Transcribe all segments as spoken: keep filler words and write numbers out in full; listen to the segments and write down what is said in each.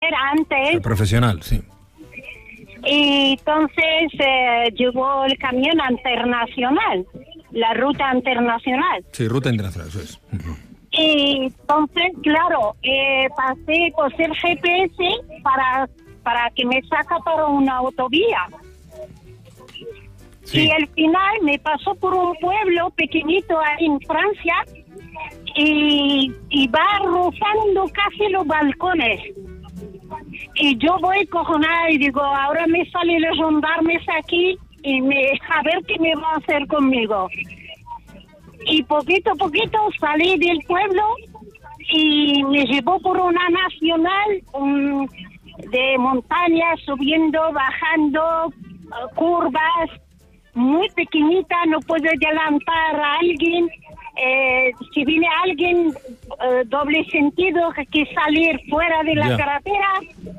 chofer antes. El profesional, sí. Y entonces eh, llevó el camión internacional, la ruta internacional. Sí, ruta internacional, eso es. Uh-huh. Y entonces, claro, eh, pasé por el G P S para, para que me saca para una autovía. Sí. Y al final me pasó por un pueblo pequeñito ahí en Francia y, y va rozando casi los balcones. Y yo voy cojonada y digo, ahora me salen los gendarmes aquí y me, a ver qué me va a hacer conmigo. Y poquito a poquito salí del pueblo y me llevó por una nacional um, de montañas, subiendo, bajando, uh, curvas, muy pequeñita, no puedo adelantar a alguien. Eh, si viene alguien, eh, doble sentido, que, que salir fuera de la yeah. carretera.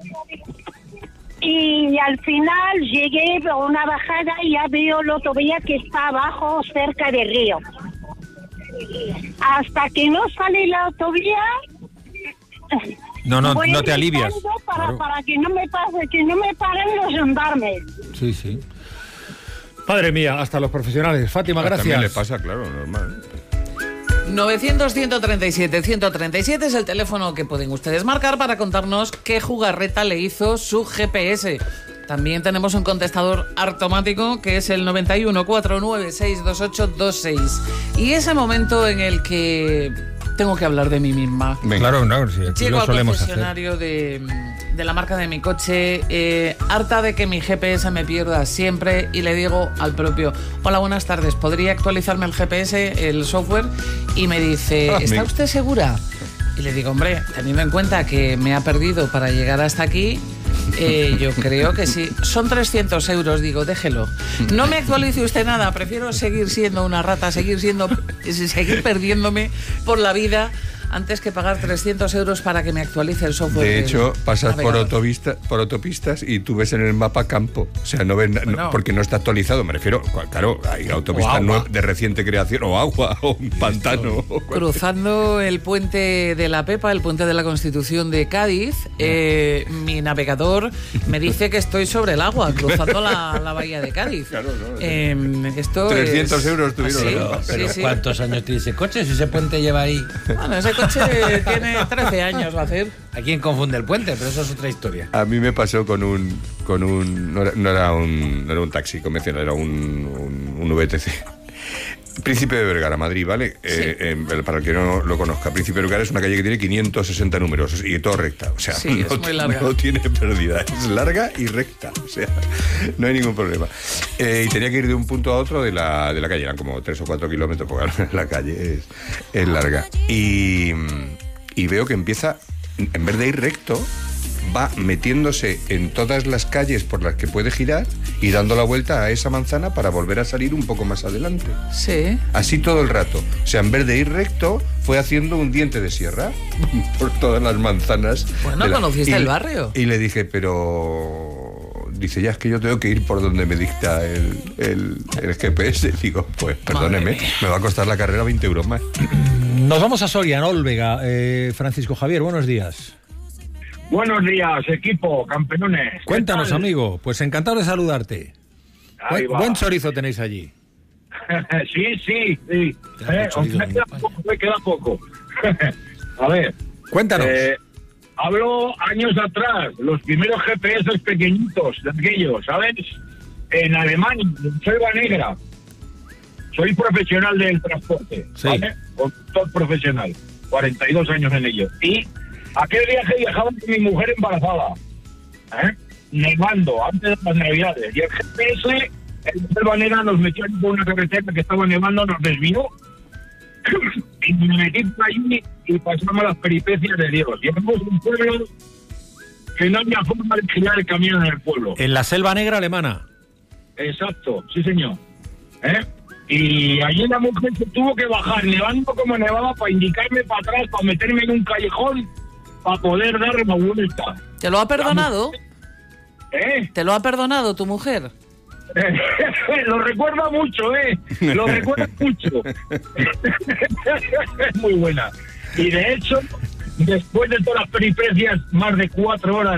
Y al final llegué a una bajada y ya veo la autovía que está abajo, cerca del río. Hasta que no sale la autovía, no, no, no te alivias. Para, claro. para que no me pase, que no me paren los gendarmes. Sí, sí. Madre mía, hasta los profesionales. Fátima, gracias. También le pasa, claro, normal. novecientos, ciento treinta y siete, ciento treinta y siete es el teléfono que pueden ustedes marcar para contarnos qué jugarreta le hizo su G P S. También tenemos un contestador automático que es el noventa y uno, cuatro nueve seis, dos ocho dos seis. Y ese momento en el que tengo que hablar de mí misma. Claro, no, sí, Llego lo al solemos concesionario de, de la marca de mi coche, eh, harta de que mi G P S me pierda siempre, y le digo al propio, hola, buenas tardes, ¿podría actualizarme el G P S, el software? Y me dice, ¿está usted segura? Y le digo, hombre, teniendo en cuenta que me ha perdido para llegar hasta aquí, Eh, yo creo que sí. Son trescientos euros, digo, déjelo. No me actualice usted nada, prefiero seguir siendo una rata, seguir siendo, seguir perdiéndome por la vida antes que pagar trescientos euros para que me actualice el software. De hecho, pasas por, autovista, por autopistas y tú ves en el mapa campo. O sea, no ven, bueno, no, porque no está actualizado. Me refiero, claro, hay autopistas de reciente creación, o agua, o un pantano. O cruzando el puente de la Pepa, el puente de la Constitución de Cádiz, eh, mi navegador me dice que estoy sobre el agua, cruzando la, la bahía de Cádiz. Claro, no, eh, esto trescientos es... euros tuvieron. ¿Sí? Pero, pero sí, sí. ¿cuántos años tiene ese coche? Si ese puente lleva ahí... Bueno, ese coche tiene trece años, va a hacer. ¿A quién confunde el puente? Pero eso es otra historia. A mí me pasó con un... con un no, era, no, era un no era un taxi convencional, era un, un, un V T C. Príncipe de Vergara, Madrid, ¿vale? Sí. Eh, eh, para el que no lo conozca, Príncipe de Vergara es una calle que tiene quinientos sesenta números y todo recta. O sea, sí, no, es muy larga. No tiene pérdida, es larga y recta. O sea, no hay ningún problema. Eh, y tenía que ir de un punto a otro de la, de la calle, eran como tres o cuatro kilómetros, porque la calle es, es larga. Y, y veo que empieza, en vez de ir recto, va metiéndose en todas las calles por las que puede girar y dando la vuelta a esa manzana para volver a salir un poco más adelante. Sí. Así todo el rato. O sea, en vez de ir recto, fue haciendo un diente de sierra por todas las manzanas. Bueno, la... ¿conociste y, el barrio? Y le dije, pero... Dice, ya es que yo tengo que ir por donde me dicta el, el, el G P S. Digo, pues perdóneme, me va a costar la carrera veinte euros más. Nos vamos a Soria, en Olvega. Eh, Francisco Javier, buenos días. Buenos días, equipo, campeones. Cuéntanos, amigo. Pues encantado de saludarte. Ahí buen, buen chorizo tenéis allí. sí, sí, sí. Eh, me, queda poco, me queda poco. A ver. Cuéntanos. Eh, hablo años atrás, los primeros G P S pequeñitos de aquellos, ¿sabes? En Alemania, en Selva Negra. Soy profesional del transporte, sí. ¿vale? Conductor profesional. cuarenta y dos años en ello. Y aquel viaje viajaba con mi mujer embarazada, ¿eh? Nevando, antes de las navidades. Y el G P S, en Selva Negra, nos metió por una carretera que estaba nevando, nos desvió. Y me metí por allí y pasamos las peripecias de Dios. Llegamos a un pueblo que no había forma de girar el camión en el pueblo. En la Selva Negra alemana. Exacto, sí señor. ¿Eh? Y allí la mujer se tuvo que bajar, nevando como nevaba, para indicarme para atrás, para meterme en un callejón, para poder dar una vuelta. ¿Te lo ha perdonado? ¿Eh? ¿Te lo ha perdonado tu mujer? Lo recuerda mucho, ¿eh? Lo recuerda mucho. Es muy buena. Y de hecho, después de todas las peripecias, más de cuatro horas